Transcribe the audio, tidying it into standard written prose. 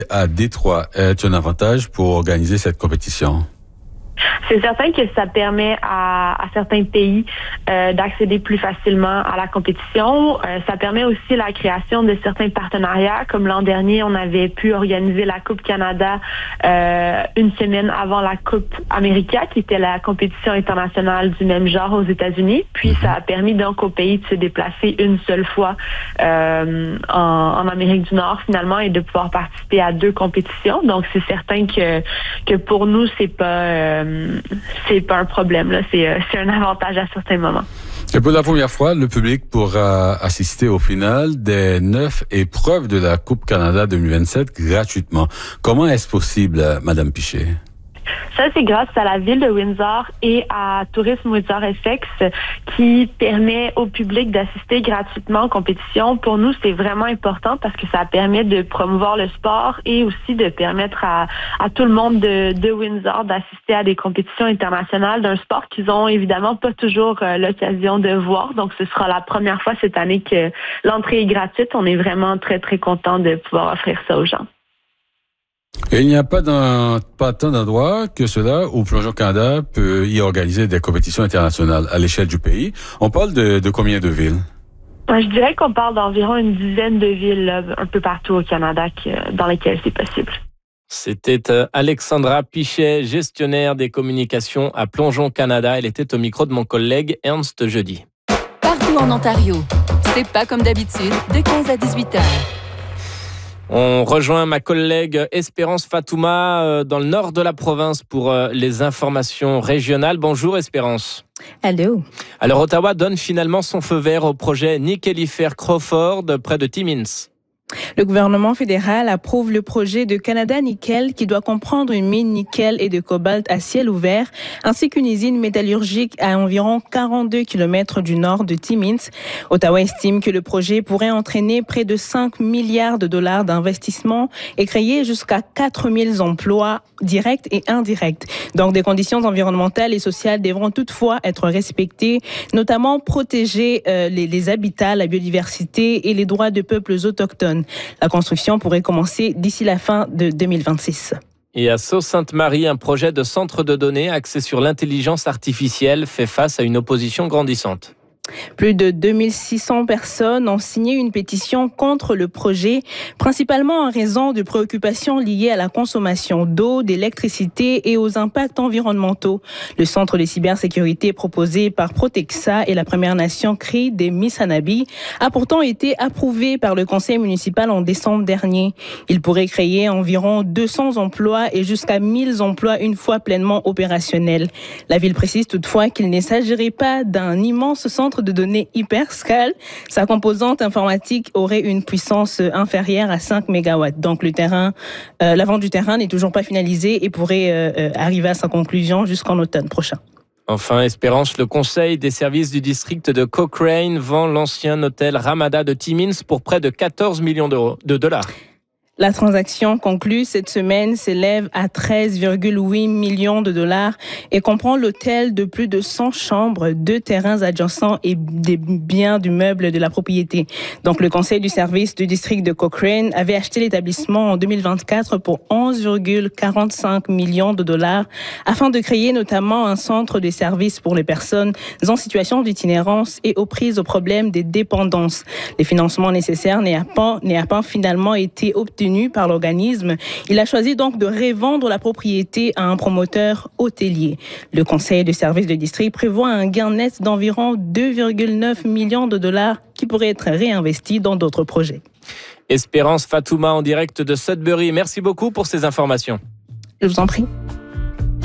à Détroit est un avantage pour organiser cette compétition? C'est certain que ça permet à certains pays d'accéder plus facilement à la compétition. Ça permet aussi la création de certains partenariats. Comme l'an dernier, on avait pu organiser la Coupe Canada une semaine avant la Coupe América, qui était la compétition internationale du même genre aux États-Unis. Puis ça a permis donc au pays de se déplacer une seule fois en Amérique du Nord finalement et de pouvoir participer à 2 compétitions. Donc c'est certain que pour nous c'est pas un problème là. C'est un avantage à certains moments. Et pour la première fois, le public pourra assister au final des 9 épreuves de la Coupe Canada 2027 gratuitement. Comment est-ce possible, Madame Piché? Ça, c'est grâce à la ville de Windsor et à Tourisme Windsor FX qui permet au public d'assister gratuitement aux compétitions. Pour nous, c'est vraiment important parce que ça permet de promouvoir le sport et aussi de permettre à tout le monde de Windsor d'assister à des compétitions internationales d'un sport qu'ils ont évidemment pas toujours l'occasion de voir. Donc, ce sera la première fois cette année que l'entrée est gratuite. On est vraiment très, très content de pouvoir offrir ça aux gens. Et il n'y a pas tant d'endroits que cela où Plongeon Canada peut y organiser des compétitions internationales à l'échelle du pays. On parle de combien de villes? Je dirais qu'on parle d'environ une dizaine de villes là, un peu partout au Canada dans lesquelles c'est possible. C'était Alexandra Pichet, gestionnaire des communications à Plongeon Canada. Elle était au micro de mon collègue Ernst Jeudi. Partout en Ontario, c'est pas comme d'habitude, de 15 à 18 heures. On rejoint ma collègue Espérance Fatouma dans le nord de la province pour les informations régionales. Bonjour Espérance. Allô. Alors Ottawa donne finalement son feu vert au projet Nickelifère Crawford près de Timmins. Le gouvernement fédéral approuve le projet de Canada Nickel qui doit comprendre une mine nickel et de cobalt à ciel ouvert ainsi qu'une usine métallurgique à environ 42 km du nord de Timmins. Ottawa estime que le projet pourrait entraîner près de 5 milliards de dollars d'investissement et créer jusqu'à 4000 emplois directs et indirects. Donc des conditions environnementales et sociales devront toutefois être respectées, notamment protéger les habitats, la biodiversité et les droits de peuples autochtones. La construction pourrait commencer d'ici la fin de 2026. Et à Sault-Sainte-Marie, un projet de centre de données axé sur l'intelligence artificielle fait face à une opposition grandissante. Plus de 2600 personnes ont signé une pétition contre le projet, principalement en raison de préoccupations liées à la consommation d'eau, d'électricité et aux impacts environnementaux. Le centre de cybersécurité proposé par Protexa et la Première Nation Cree des Missanabie a pourtant été approuvé par le conseil municipal en décembre dernier. Il pourrait créer environ 200 emplois et jusqu'à 1000 emplois une fois pleinement opérationnel. La ville précise toutefois qu'il ne s'agirait pas d'un immense centre de données hyperscale. Sa composante informatique aurait une puissance inférieure à 5 MW. Donc la vente du terrain n'est toujours pas finalisée et pourrait arriver à sa conclusion jusqu'en automne prochain. Enfin, Espérance, le conseil des services du district de Cochrane vend l'ancien hôtel Ramada de Timmins pour près de 14 millions de dollars. La transaction conclue cette semaine s'élève à 13,8 millions de dollars et comprend l'hôtel de plus de 100 chambres, 2 terrains adjacents et des biens du meuble de la propriété. Donc, le conseil du service du district de Cochrane avait acheté l'établissement en 2024 pour 11,45 millions de dollars afin de créer notamment un centre de services pour les personnes en situation d'itinérance et aux prises au problème des dépendances. Les financements nécessaires n'ayant pas finalement été obtenus par l'organisme. Il a choisi donc de revendre la propriété à un promoteur hôtelier. Le conseil de service de district prévoit un gain net d'environ 2,9 millions de dollars qui pourrait être réinvesti dans d'autres projets. Espérance Fatouma en direct de Sudbury. Merci beaucoup pour ces informations. Je vous en prie.